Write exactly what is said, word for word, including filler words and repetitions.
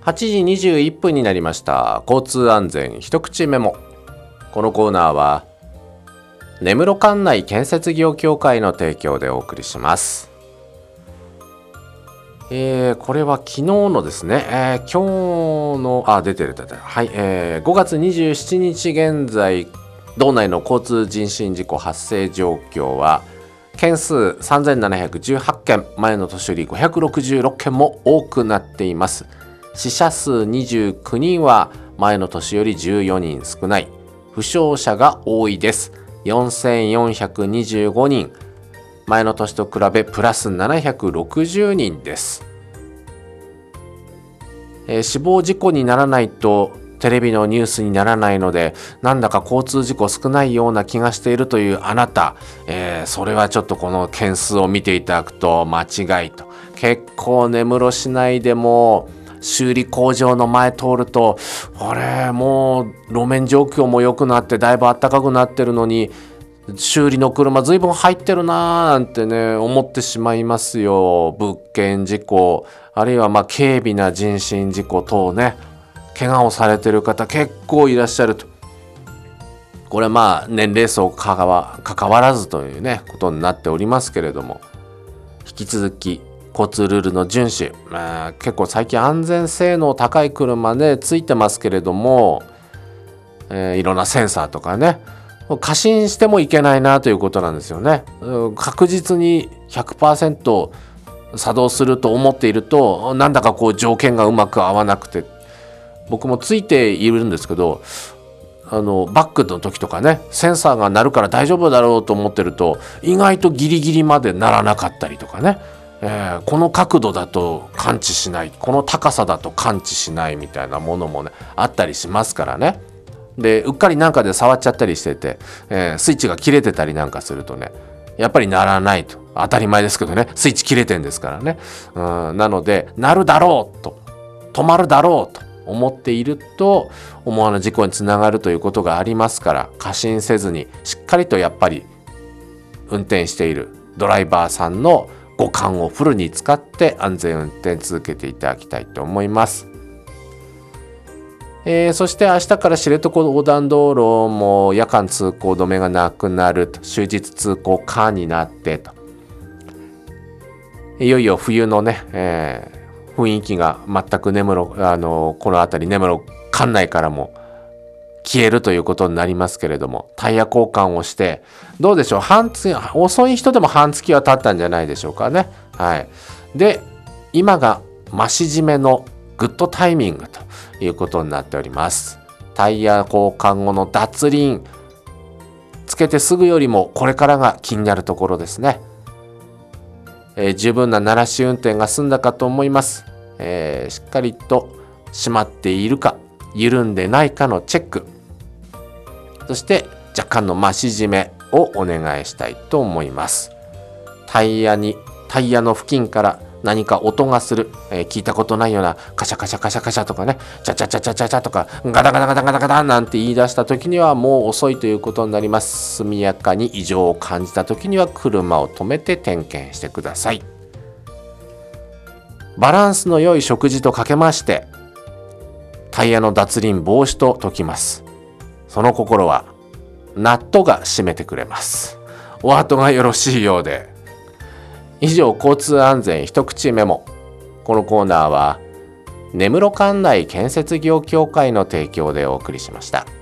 はちじにじゅういっぷんになりました。交通安全一口メモ。このコーナーは根室管内建設業協会の提供でお送りします。えー、これは昨日のですね、えー、今日のあ出てる出てるはい、えー、ごがつにじゅうしちにち現在道内の交通人身事故発生状況は件数さんぜんななひゃくじゅうはちけん、前の年よりごひゃくろくじゅうろっけんも多くなっています。死者数にじゅうきゅうにんは前の年よりじゅうよにん少ない。負傷者が多いです。よんせんよんひゃくにじゅうごにん、前の年と比べプラスななひゃくろくじゅうにんです。えー、死亡事故にならないとテレビのニュースにならないので、なんだか交通事故少ないような気がしているというあなた、えー、それはちょっとこの件数を見ていただくと間違いと。結構根室市内でも修理工場の前通ると、あれもう路面状況も良くなってだいぶ暖かくなってるのに修理の車ずいぶん入ってるなーなんてね思ってしまいますよ。物件事故、あるいはまあ軽微な人身事故等ね、怪我をされている方結構いらっしゃると。これはまあ年齢層かかわ、関わらずというねことになっておりますけれども、引き続き交通ルールの遵守、まあ、結構最近安全性能高い車でついてますけれども、えー、いろんなセンサーとかね過信してもいけないなということなんですよね。確実に ひゃくパーセント 作動すると思っていると、なんだかこう条件がうまく合わなくて、僕もついているんですけど、あのバックの時とかねセンサーが鳴るから大丈夫だろうと思ってると意外とギリギリまで鳴らなかったりとかね、えー、この角度だと感知しない、この高さだと感知しないみたいなものもねあったりしますからね。でうっかりなんかで触っちゃったりしてて、えー、スイッチが切れてたりなんかするとねやっぱり鳴らないと。当たり前ですけどね、スイッチ切れてんですからね。うん、なので鳴るだろうと、止まるだろうと思っていると思わぬ事故につながるということがありますから、過信せずにしっかりとやっぱり運転しているドライバーさんの五感をフルに使って安全運転続けていただきたいと思います。えー、そして明日から知床横断道路も夜間通行止めがなくなると、終日通行可になってと、いよいよ冬のね、えー、雰囲気が全く根室、あのこの辺り根室管内からも消えるということになりますけれども、タイヤ交換をしてどうでしょう、半月遅い人でも半月は経ったんじゃないでしょうかね。はい。で今が増し締めのグッドタイミングということになっております。タイヤ交換後の脱輪つけてすぐよりもこれからが気になるところですね。えー、十分な慣らし運転が済んだかと思います。えー、しっかりと閉まっているか緩んでないかのチェック、そして若干の増し締めをお願いしたいと思います。タイヤにタイヤの付近から何か音がする、えー、聞いたことないようなカシャカシャカシャカシャとかね、チャチャチャチャチャチャとかガタガタガタガタガタなんて言い出した時にはもう遅いということになります。速やかに異常を感じた時には車を止めて点検してください。バランスの良い食事とかけましてタイヤの脱輪防止と説きます。その心は納豆が締めてくれます。お後がよろしいようで。以上、交通安全一口メモ。このコーナーは根室管内建設業協会の提供でお送りしました。